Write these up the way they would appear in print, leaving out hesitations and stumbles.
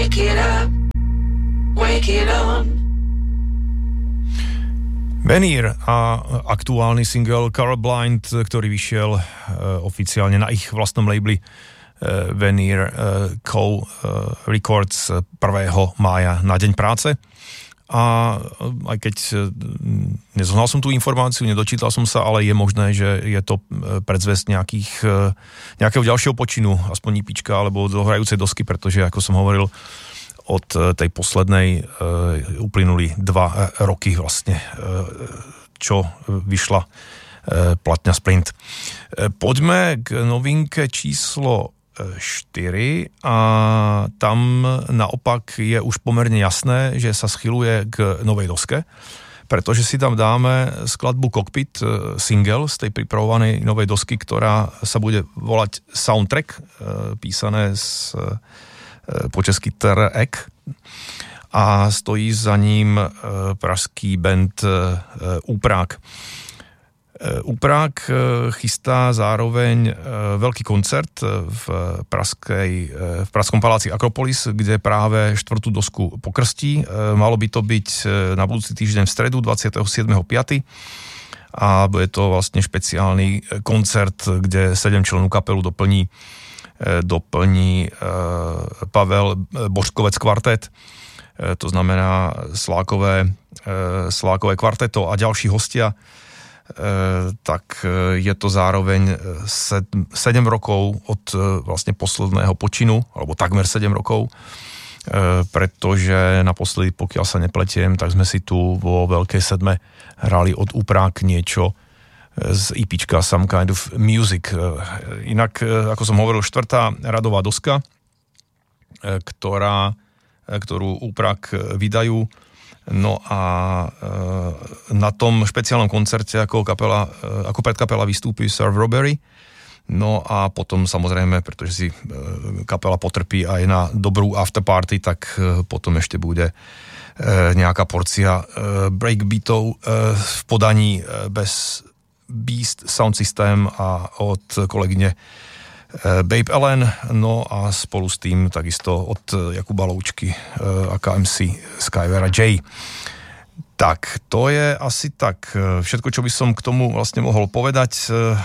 Wake it up, wake it on. Veneer a aktuálny single Colorblind, ktorý vyšiel oficiálne na ich vlastnom labeli Veneer Co. Records 1. mája na Deň práce. A aj keď nezohnal som tú informáciu, nedočítal som sa, ale je možné, že je to predzvesť nejakého ďalšieho počinu, aspoň nípička alebo dohrajúcej dosky, pretože ako som hovoril, od tej poslednej uplynuli 2 roky vlastne, čo vyšla platňa Splint. Poďme k novinke číslo 4 a tam naopak je už pomerne jasné, že sa schyluje k novej doske, pretože si tam dáme skladbu Cockpit, single z tej pripravovanej novej dosky, ktorá sa bude volať Soundtrack, písané po česky TREK, a stojí za ním pražský band Úprák. Úprák chystá zároveň veľký koncert v Pražskom paláci Akropolis, kde práve 4. dosku pokrstí. Malo by to byť na budúci týždeň v stredu 27.5. a bude to vlastne špeciálny koncert, kde 7 členov kapelu doplní Pavel Božkovec kvartet, to znamená Slákové kvarteto a ďalší hostia. Tak je to zároveň 7 rokov od vlastne posledného počinu, alebo takmer 7 rokov, pretože naposledy, pokiaľ sa nepletiem, tak sme si tu vo Veľkej sedme hrali od Úprák niečo z EPčka Some Kind of Music. Inak, ako som hovoril, 4. radová doska, ktorú Úprák vydajú. No a na tom špeciálnom koncerte ako predkapela vystúpi Serve Robbery. No a potom samozrejme, pretože si kapela potrpí aj na dobrú afterparty, tak potom ešte bude nejaká porcia breakbeatov v podaní bez Beast Sound System a od kolegyne Babe Ellen, no a spolu s tým takisto od Jakuba Loučky a KMC Skywera J. Tak, to je asi tak všetko, čo by som k tomu vlastne mohol povedať.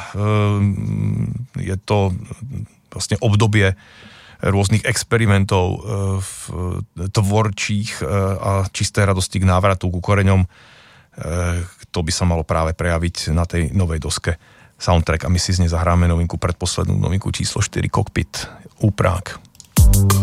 Je to vlastne obdobie rôznych experimentov tvorčích a čisté radosti k návratu ku koreňom. To by sa malo práve prejaviť na tej novej doske Soundtrack a my si z nej zahráme novinku, predposlednú novinku číslo 4, Cockpit, Úprák.